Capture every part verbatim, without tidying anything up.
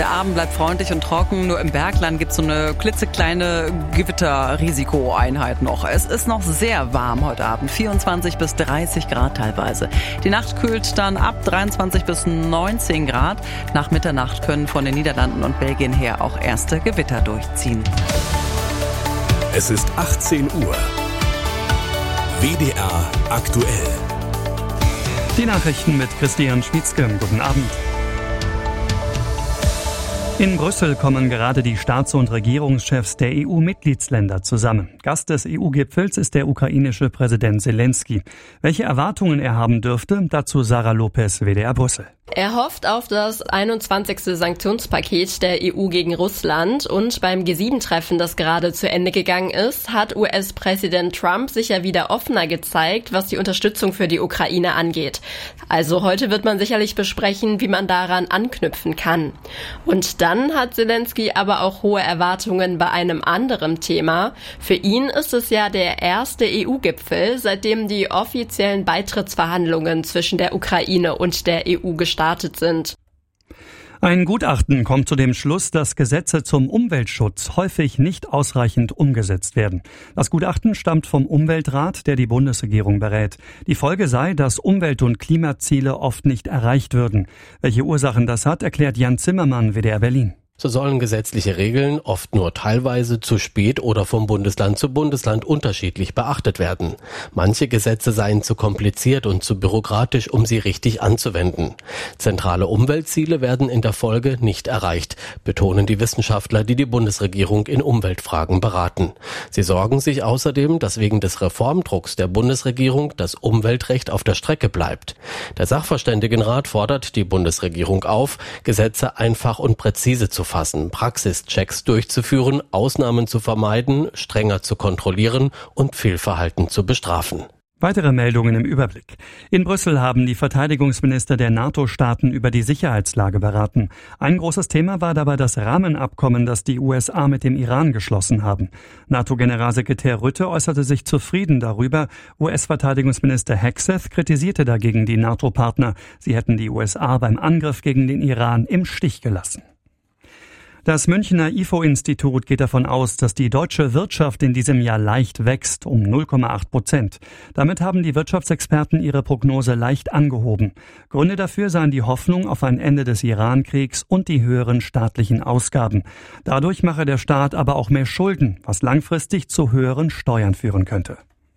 Der Abend bleibt freundlich und trocken, nur im Bergland gibt es so eine klitzekleine Gewitterrisikoeinheit noch. Es ist noch sehr warm heute Abend, vierundzwanzig bis dreißig Grad teilweise. Die Nacht kühlt dann ab dreiundzwanzig bis neunzehn Grad. Nach Mitternacht können von den Niederlanden und Belgien her auch erste Gewitter durchziehen. Es ist achtzehn Uhr. W D R aktuell. Die Nachrichten mit Christian Schmitzke. Guten Abend. In Brüssel kommen gerade die Staats- und Regierungschefs der E U-Mitgliedsländer zusammen. Gast des E U-Gipfels ist der ukrainische Präsident Zelensky. Welche Erwartungen er haben dürfte, dazu Sarah Lopez, W D R Brüssel. Er hofft auf das einundzwanzigste Sanktionspaket der E U gegen Russland und beim G sieben Treffen, das gerade zu Ende gegangen ist, hat U S-Präsident Trump sich ja wieder offener gezeigt, was die Unterstützung für die Ukraine angeht. Also heute wird man sicherlich besprechen, wie man daran anknüpfen kann. Und dann hat Zelensky aber auch hohe Erwartungen bei einem anderen Thema. Für ihn ist es ja der erste E U-Gipfel, seitdem die offiziellen Beitrittsverhandlungen zwischen der Ukraine und der E U gestartet sind. Ein Gutachten kommt zu dem Schluss, dass Gesetze zum Umweltschutz häufig nicht ausreichend umgesetzt werden. Das Gutachten stammt vom Umweltrat, der die Bundesregierung berät. Die Folge sei, dass Umwelt- und Klimaziele oft nicht erreicht würden. Welche Ursachen das hat, erklärt Jan Zimmermann, W D R Berlin. So sollen gesetzliche Regeln oft nur teilweise, zu spät oder vom Bundesland zu Bundesland unterschiedlich beachtet werden. Manche Gesetze seien zu kompliziert und zu bürokratisch, um sie richtig anzuwenden. Zentrale Umweltziele werden in der Folge nicht erreicht, betonen die Wissenschaftler, die die Bundesregierung in Umweltfragen beraten. Sie sorgen sich außerdem, dass wegen des Reformdrucks der Bundesregierung das Umweltrecht auf der Strecke bleibt. Der Sachverständigenrat fordert die Bundesregierung auf, Gesetze einfach und präzise zu fassen, Praxischecks durchzuführen, Ausnahmen zu vermeiden, strenger zu kontrollieren und Fehlverhalten zu bestrafen. Weitere Meldungen im Überblick. In Brüssel haben die Verteidigungsminister der NATO-Staaten über die Sicherheitslage beraten. Ein großes Thema war dabei das Rahmenabkommen, das die U S A mit dem Iran geschlossen haben. NATO-Generalsekretär Rutte äußerte sich zufrieden darüber. U S-Verteidigungsminister Hegseth kritisierte dagegen die NATO-Partner. Sie hätten die U S A beim Angriff gegen den Iran im Stich gelassen. Das Münchner I F O-Institut geht davon aus, dass die deutsche Wirtschaft in diesem Jahr leicht wächst, um null Komma acht Prozent. Damit haben die Wirtschaftsexperten ihre Prognose leicht angehoben. Gründe dafür seien die Hoffnung auf ein Ende des Iran-Kriegs und die höheren staatlichen Ausgaben. Dadurch mache der Staat aber auch mehr Schulden, was langfristig zu höheren Steuern führen könnte.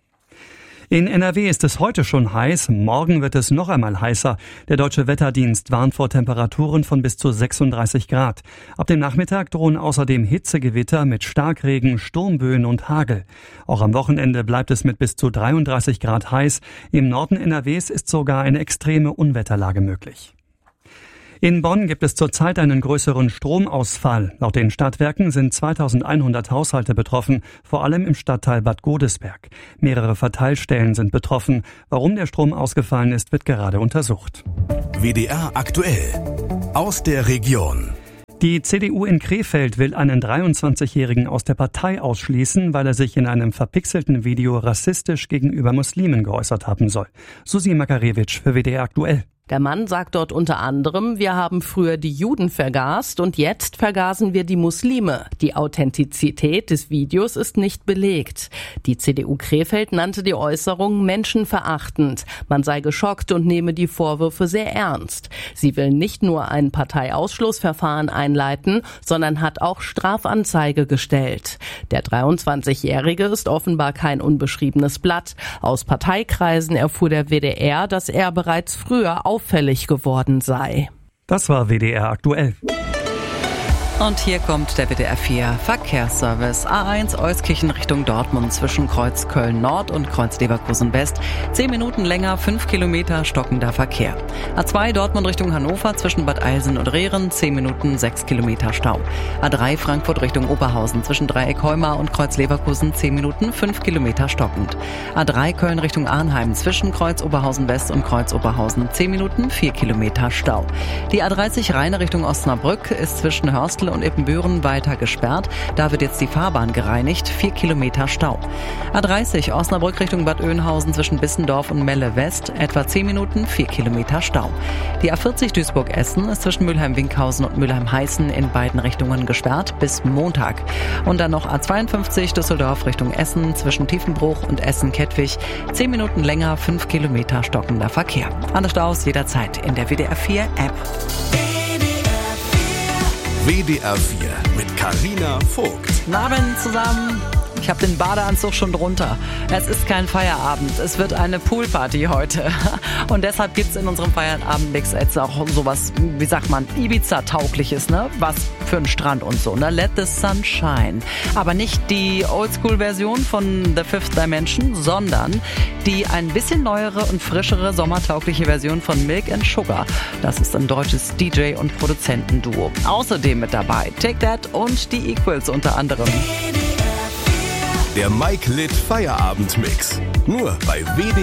In N R W ist es heute schon heiß, morgen wird es noch einmal heißer. Der Deutsche Wetterdienst warnt vor Temperaturen von bis zu sechsunddreißig Grad. Ab dem Nachmittag drohen außerdem Hitzegewitter mit Starkregen, Sturmböen und Hagel. Auch am Wochenende bleibt es mit bis zu dreiunddreißig Grad heiß. Im Norden N R Ws ist sogar eine extreme Unwetterlage möglich. In Bonn gibt es zurzeit einen größeren Stromausfall. Laut den Stadtwerken sind zweitausendeinhundert Haushalte betroffen, vor allem im Stadtteil Bad Godesberg. Mehrere Verteilstellen sind betroffen. Warum der Strom ausgefallen ist, wird gerade untersucht. W D R aktuell. Aus der Region. Die C D U in Krefeld will einen dreiundzwanzigjährigen aus der Partei ausschließen, weil er sich in einem verpixelten Video rassistisch gegenüber Muslimen geäußert haben soll. Susi Makarewitsch für W D R aktuell. Der Mann sagt dort unter anderem, wir haben früher die Juden vergast und jetzt vergasen wir die Muslime. Die Authentizität des Videos ist nicht belegt. Die C D U Krefeld nannte die Äußerung menschenverachtend. Man sei geschockt und nehme die Vorwürfe sehr ernst. Sie will nicht nur ein Parteiausschlussverfahren einleiten, sondern hat auch Strafanzeige gestellt. Der dreiundzwanzigjährige ist offenbar kein unbeschriebenes Blatt. Aus Parteikreisen erfuhr der W D R, dass er bereits früher auffällig geworden sei. Das war W D R aktuell. Und hier kommt der W D R vier Verkehrsservice. A eins Euskirchen Richtung Dortmund zwischen Kreuz Köln-Nord und Kreuz Leverkusen-West. Zehn Minuten länger, fünf Kilometer stockender Verkehr. A zwei Dortmund Richtung Hannover zwischen Bad Eilsen und Rehren. Zehn Minuten, sechs Kilometer Stau. A drei Frankfurt Richtung Oberhausen zwischen Dreieck Heumar und Kreuz Leverkusen. Zehn Minuten, fünf Kilometer stockend. A drei Köln Richtung Arnheim zwischen Kreuz Oberhausen-West und Kreuz Oberhausen. Zehn Minuten, vier Kilometer Stau. Die A dreißig Rheine Richtung Osnabrück ist zwischen Hörstl Kassel und Ippenbüren weiter gesperrt. Da wird jetzt die Fahrbahn gereinigt. Vier Kilometer Stau. A dreißig Osnabrück Richtung Bad Oeynhausen zwischen Bissendorf und Melle West. Etwa zehn Minuten, vier Kilometer Stau. Die A vierzig Duisburg-Essen ist zwischen Mülheim-Winkhausen und Mülheim-Heißen in beiden Richtungen gesperrt bis Montag. Und dann noch A zweiundfünfzig Düsseldorf Richtung Essen zwischen Tiefenbruch und Essen-Kettwig. Zehn Minuten länger, fünf Kilometer stockender Verkehr. Alle Staus jederzeit in der W D R vier App. W D R vier mit Carina Vogt. Guten Abend zusammen. Ich habe den Badeanzug schon drunter. Es ist kein Feierabend, es wird eine Poolparty heute. Und deshalb gibt's in unserem Feierabendmix jetzt auch sowas, wie sagt man, Ibiza-taugliches, ne? Was für einen Strand und so, ne? Let the sun shine. Aber nicht die Oldschool-Version von The Fifth Dimension, sondern die ein bisschen neuere und frischere, sommertaugliche Version von Milk and Sugar. Das ist ein deutsches D J- und Produzentenduo. Außerdem mit dabei Take That und die Equals unter anderem. Der Mike Litt Feierabendmix. Nur bei W D